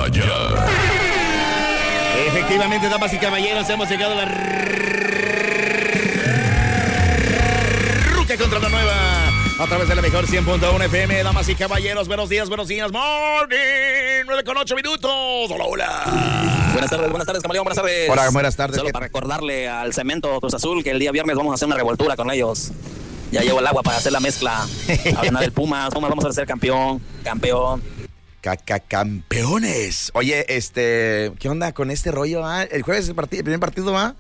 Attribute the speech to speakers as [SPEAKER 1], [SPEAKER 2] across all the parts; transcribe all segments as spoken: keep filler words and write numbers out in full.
[SPEAKER 1] ya.
[SPEAKER 2] Efectivamente, damas y caballeros, hemos llegado a la ruca contra la nueva a través de la mejor cien punto uno F M. Damas y caballeros, buenos días, buenos días. Morning, nueve con ocho minutos. Hola, hola.
[SPEAKER 3] Buenas tardes, buenas tardes, camaleón, buenas tardes.
[SPEAKER 2] Hola, buenas tardes.
[SPEAKER 3] Solo para recordarle al Cemento Cruz Azul que el día viernes vamos a hacer una revoltura con ellos. Ya llevo el agua para hacer la mezcla. A ganar el Pumas. Pumas vamos a ser campeón, campeón.
[SPEAKER 2] Caca campeones. Oye, este, ¿qué onda con este rollo? ¿Va? El jueves el, partido, el primer partido va.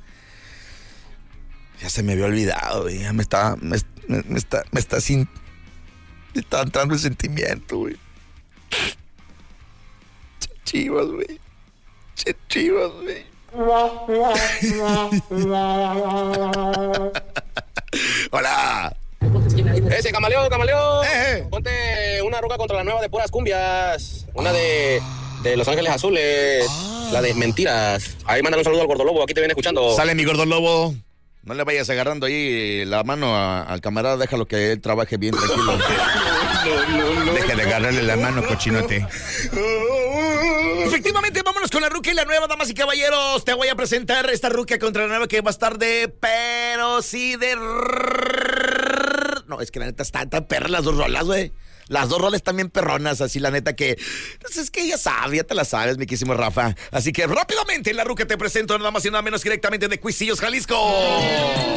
[SPEAKER 2] Ya se me había olvidado, güey. Ya me está, me, me, me está, me está sin, me está entrando el sentimiento, güey. Chivas, güey. Chivas, güey. Hola.
[SPEAKER 4] Ese camaleón, camaleón.
[SPEAKER 2] Eh, eh.
[SPEAKER 4] Ponte una ruca contra la nueva de puras cumbias. Una de, de Los Ángeles Azules.
[SPEAKER 2] Ah.
[SPEAKER 4] La de mentiras. Ahí mandan un saludo al Gordo Lobo. Aquí te viene escuchando.
[SPEAKER 2] Sale mi gordo lobo. No le vayas agarrando ahí la mano a, al camarada. Déjalo que él trabaje bien tranquilo.
[SPEAKER 4] No, no, no,
[SPEAKER 2] Deja de agarrarle la mano, cochinote. Efectivamente, vámonos con la ruca y la nueva, damas y caballeros. Te voy a presentar esta ruca contra la nueva que va a estar de pero sí de... No, es que la neta están tan perras las dos rolas, güey. Las dos rolas también perronas, así la neta que... Pues es que ya sabes, ya te la sabes, mi quísimo Rafa. Así que rápidamente la ruca te presento nada más y nada menos directamente de Cuisillos, Jalisco.